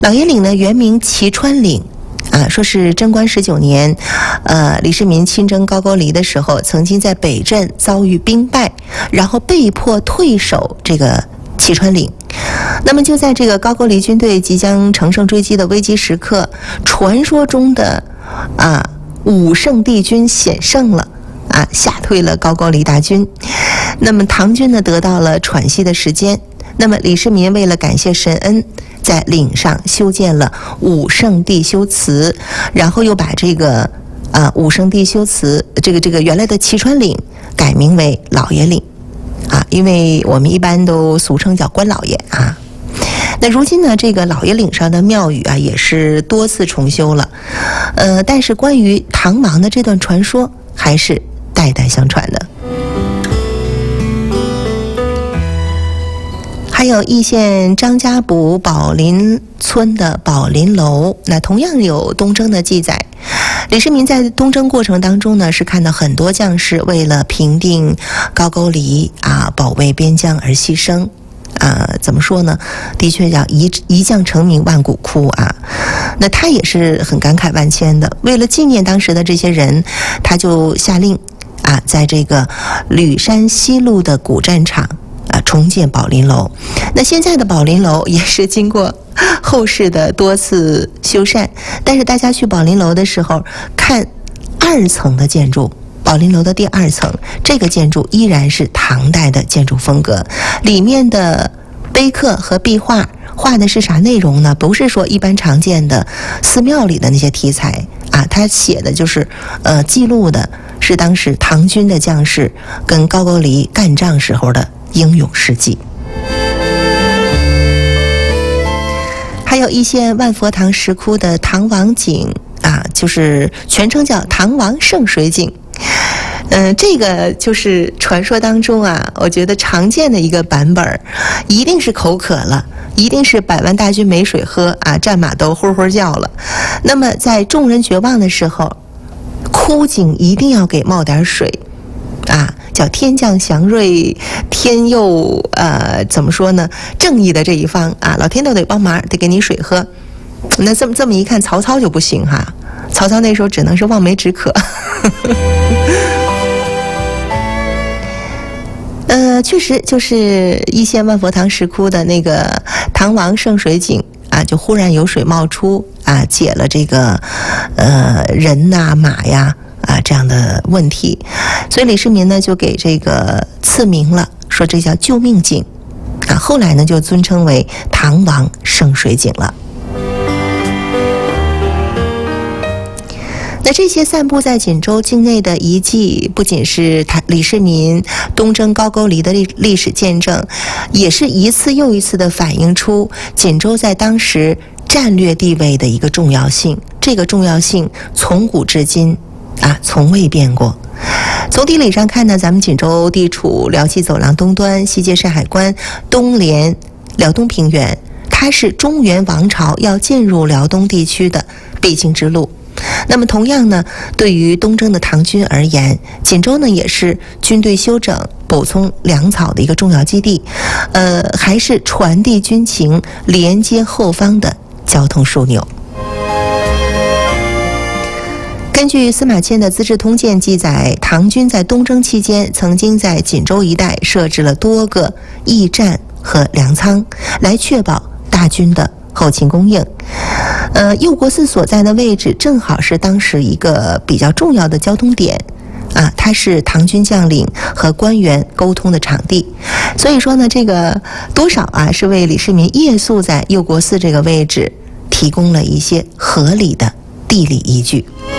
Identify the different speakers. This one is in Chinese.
Speaker 1: 老爷岭呢原名齐川岭说是贞观19年，李世民亲征高句丽的时候，曾经在北镇遭遇兵败，然后被迫退守这个齐川岭。那么就在这个高句丽军队即将乘胜追击的危机时刻，传说中的武圣帝君显圣了吓退了高句丽大军。那么唐军呢得到了喘息的时间。那么李世民为了感谢神恩，在岭上修建了武圣帝修祠，然后又把这个武圣帝修祠这个原来的齐川岭改名为老爷岭因为我们一般都俗称叫关老爷那如今呢，这个老爷岭上的庙宇也是多次重修了，但是关于唐王的这段传说还是代代相传的。还有易县张家堡宝林村的宝林楼，那同样有东征的记载。李世民在东征过程当中呢，是看到很多将士为了平定高句丽保卫边疆而牺牲怎么说呢？的确叫一将成名万骨枯那他也是很感慨万千的。为了纪念当时的这些人，他就下令在这个吕山西路的古战场重建宝林楼。那现在的宝林楼也是经过后世的多次修缮，但是大家去宝林楼的时候看2层的建筑，宝林楼的第2层，这个建筑依然是唐代的建筑风格，里面的碑刻和壁画画的是啥内容呢？不是说一般常见的寺庙里的那些题材它写的就是记录的是当时唐军的将士跟高句丽干仗时候的英勇事迹。还有一些万佛堂石窟的唐王井就是全称叫唐王圣水井。这个就是传说当中我觉得常见的一个版本，一定是口渴了，一定是百万大军没水喝战马都呼呼叫了。那么在众人绝望的时候，枯井一定要给冒点水叫天降祥瑞，天佑怎么说呢？正义的这一方老天都得帮忙，得给你水喝。那这么一看，曹操就不行曹操那时候只能是望梅止渴。确实就是易县万佛堂石窟的那个唐王圣水井就忽然有水冒出解了这个人马呀这样的问题，所以李世民呢就给这个赐名了，说这叫救命井后来呢就尊称为唐王圣水井了。那这些散布在锦州境内的遗迹，不仅是李世民东征高句丽的历史见证，也是一次又一次地反映出锦州在当时战略地位的一个重要性。这个重要性从古至今从未变过。从地理上看呢，咱们锦州地处辽西走廊东端，西接山海关，东连辽东平原，它是中原王朝要进入辽东地区的必经之路。那么同样呢，对于东征的唐军而言，锦州呢也是军队休整、补充粮草的一个重要基地，还是传递军情、连接后方的交通枢纽。根据司马迁的《资治通鉴》记载，唐军在东征期间曾经在锦州一带设置了多个驿站和粮仓，来确保大军的后勤供应。右国寺所在的位置正好是当时一个比较重要的交通点它是唐军将领和官员沟通的场地，所以说呢，这个多少是为李世民夜宿在右国寺这个位置提供了一些合理的地理依据。